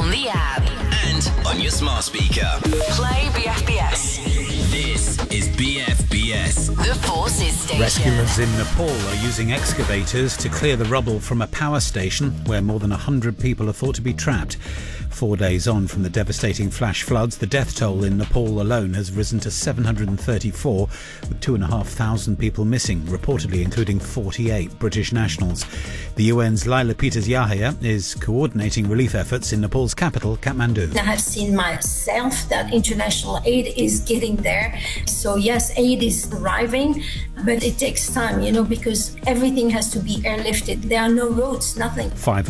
on the app and on your smart speaker. Play BFBS. This is BFBS. The Forces Station. Rescuers in Nepal are using excavators to clear the rubble from a power station where more than 100 people are thought to be trapped. 4 days on from the devastating flash floods, the death toll in Nepal alone has risen to 734, with 2,500 people missing, reportedly including 48 British nationals. The UN's Laila Peters-Yahya is coordinating relief efforts in Nepal's capital, Kathmandu. I have seen myself that international aid is getting there. So yes, aid is arriving, but it takes time, because everything has to be airlifted. There are no roads, nothing.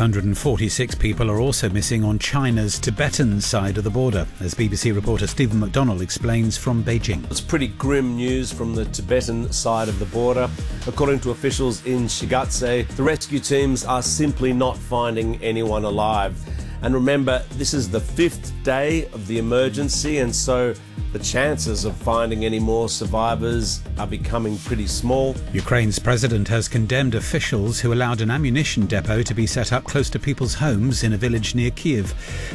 546 people are also missing on China's Tibetan side of the border, as BBC reporter Stephen McDonnell explains from Beijing. It's pretty grim news from the Tibetan side of the border. According to officials in Shigatse, the rescue teams are simply not finding anyone alive. And remember, this is the 5th day of the emergency, and so the chances of finding any more survivors are becoming pretty small. Ukraine's president has condemned officials who allowed an ammunition depot to be set up close to people's homes in a village near Kyiv.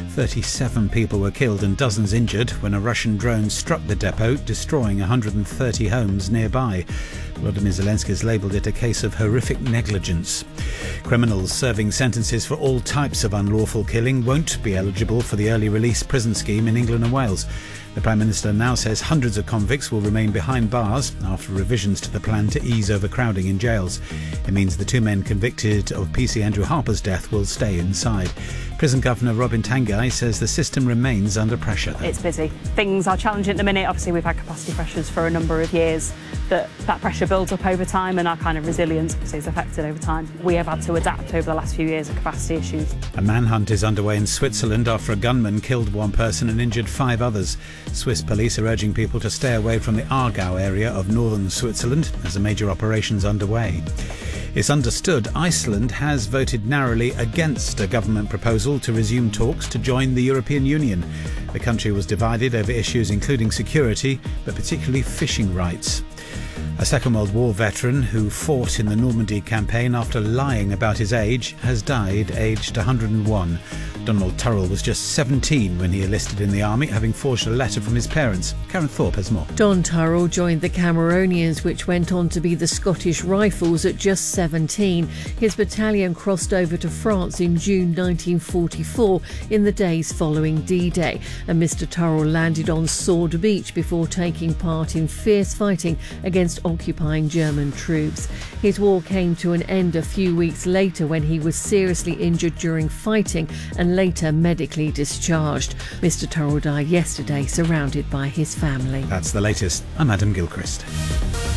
37 people were killed and dozens injured when a Russian drone struck the depot, destroying 130 homes nearby. Volodymyr Zelensky has labelled it a case of horrific negligence. Criminals serving sentences for all types of unlawful killing won't be eligible for the early release prison scheme in England and Wales. The Prime Minister now says hundreds of convicts will remain behind bars after revisions to the plan to ease overcrowding in jails. It means the two men convicted of PC Andrew Harper's death will stay inside. Prison Governor Robin Tanguy says the system remains under pressure. It's busy. Things are challenging at the minute. Obviously, we've had capacity pressures for a number of years. That pressure builds up over time, and our kind of resilience is affected over time. We have had to adapt over the last few years of capacity issues. A manhunt is underway in Switzerland after a gunman killed one person and injured 5 others. Swiss police are urging people to stay away from the Aargau area of northern Switzerland as a major operation's underway. It's understood Iceland has voted narrowly against a government proposal to resume talks to join the European Union. The country was divided over issues including security, but particularly fishing rights. A Second World War veteran who fought in the Normandy campaign after lying about his age has died aged 101. Donald Turrell was just 17 when he enlisted in the army, having forged a letter from his parents. Karen Thorpe has more. Don Turrell joined the Cameronians, which went on to be the Scottish Rifles, at just 17. His battalion crossed over to France in June 1944 in the days following D-Day, and Mr Turrell landed on Sword Beach before taking part in fierce fighting against occupying German troops. His war came to an end a few weeks later when he was seriously injured during fighting and later medically discharged. Mr Turrell died yesterday, surrounded by his family. That's the latest. I'm Adam Gilchrist.